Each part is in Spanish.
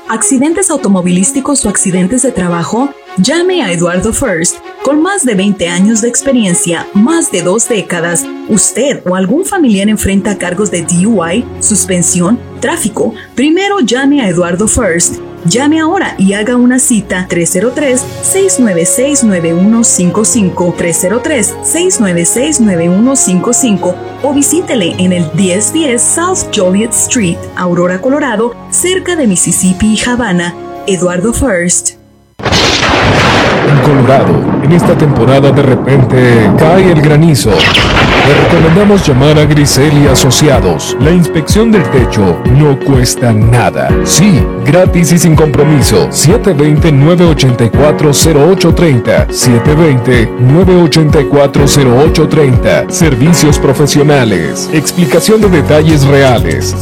¿Accidentes automovilísticos o accidentes de trabajo? Llame a Eduardo First. Con más de 20 años de experiencia, más de 2 décadas, usted o algún familiar enfrenta cargos de DUI, suspensión, tráfico. Primero llame a Eduardo First. Llame ahora y haga una cita 303-696-9155, 303-696-9155 o visítele en el 1010 South Joliet Street, Aurora, Colorado, cerca de Mississippi y Havana. Eduardo First. En Colorado, en esta temporada de repente cae el granizo. Le recomendamos llamar a Grisel y Asociados. La inspección del techo no cuesta nada. Sí, gratis y sin compromiso. 720-984-0830. 720-984-0830. Servicios profesionales. Explicación de detalles reales.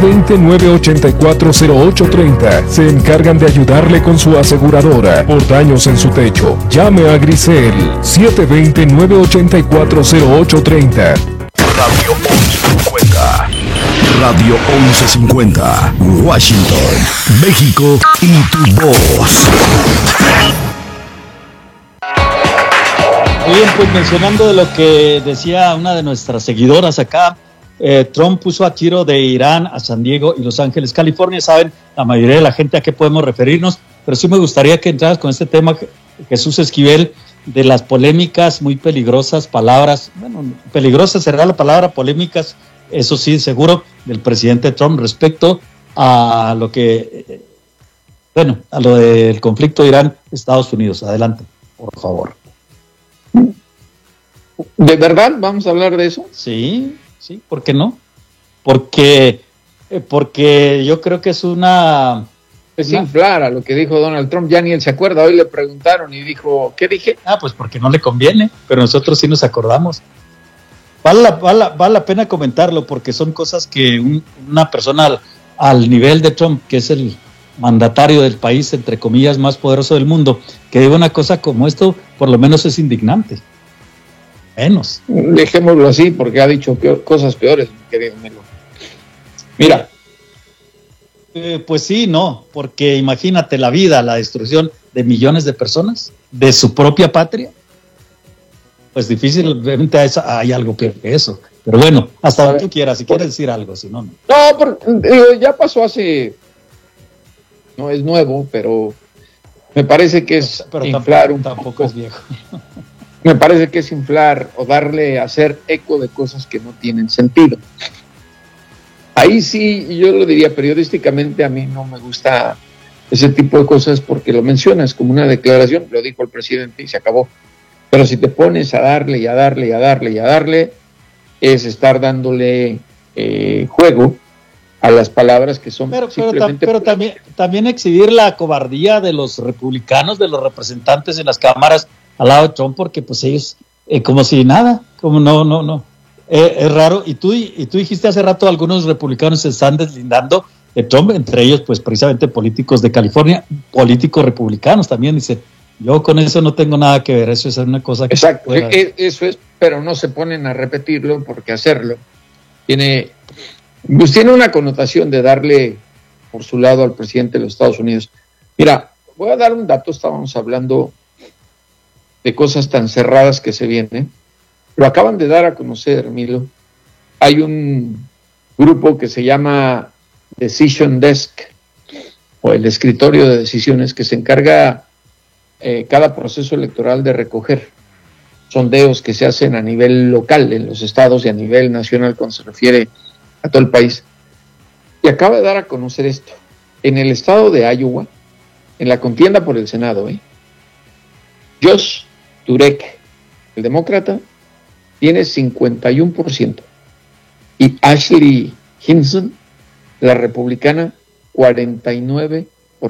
720-984-0830. Se encargan de ayudarle con su aseguradora por daños en su techo. Llame a Grisel. 720-984-0830. Radio 1150. Radio 1150. Washington, México y tu voz. Bien, pues mencionando de lo que decía una de nuestras seguidoras acá, Trump puso a tiro de Irán a San Diego y Los Ángeles, California. Saben la mayoría de la gente a qué podemos referirnos, pero sí me gustaría que entraras con este tema, Jesús Esquivel, de las polémicas muy peligrosas, palabras, bueno, peligrosas será la palabra, polémicas, eso sí, seguro, del presidente Trump respecto a lo que, bueno, a lo del conflicto Irán-Estados Unidos. Adelante, por favor. ¿De verdad vamos a hablar de eso? Sí, ¿por qué no? Porque yo creo que es una... Es inflar a lo que dijo Donald Trump, ya ni él se acuerda. Hoy le preguntaron y dijo, ¿qué dije? Pues porque no le conviene, pero nosotros sí nos acordamos. Vale la pena comentarlo porque son cosas que una persona al nivel de Trump, que es el mandatario del país, entre comillas, más poderoso del mundo, que diga una cosa como esto, por lo menos es indignante. Menos. Dejémoslo así, porque ha dicho cosas peores, mi querido Melo. Mira. Pues sí, no, porque imagínate la vida, la destrucción de millones de personas, de su propia patria. Pues difícilmente hay algo peor que eso. Pero bueno, hasta donde tú quieras, si quieres decir algo, si no, no. No, ya pasó hace... No es nuevo, pero me parece que es inflar tampoco es viejo. Me parece que es inflar o hacer eco de cosas que no tienen sentido. Ahí sí, yo lo diría periodísticamente, a mí no me gusta ese tipo de cosas porque lo mencionas como una declaración, lo dijo el presidente y se acabó. Pero si te pones a darle y a darle y a darle y a darle, es estar dándole juego a las palabras que son simplemente... Pero también exhibir la cobardía de los republicanos, de los representantes en las cámaras al lado de Trump, porque pues ellos, como si nada, como no. Es raro, y tú dijiste hace rato algunos republicanos se están deslindando de Trump, entre ellos pues precisamente políticos de California, políticos republicanos también, dice, yo con eso no tengo nada que ver, eso es una cosa que... Exacto, eso es, pero no se ponen a repetirlo porque hacerlo tiene una connotación de darle por su lado al presidente de los Estados Unidos. Mira, voy a dar un dato, estábamos hablando de cosas tan cerradas que se vienen. Lo acaban de dar a conocer, Milo. Hay un grupo que se llama Decision Desk, o el escritorio de decisiones, que se encarga cada proceso electoral de recoger sondeos que se hacen a nivel local en los estados y a nivel nacional cuando se refiere a todo el país. Y acaba de dar a conocer esto. En el estado de Iowa, en la contienda por el Senado, Josh Turek, el demócrata, tiene 51%, y Ashley Hinson, la republicana, 49%.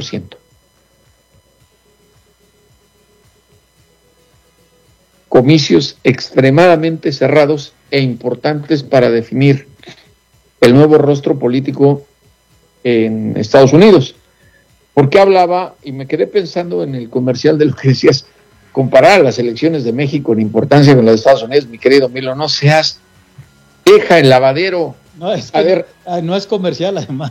Comicios extremadamente cerrados e importantes para definir el nuevo rostro político en Estados Unidos. Porque hablaba, y me quedé pensando en el comercial de lo que decías, comparar las elecciones de México en importancia con las de Estados Unidos, mi querido Milo, no seas, deja el lavadero. No, es que no es comercial, además.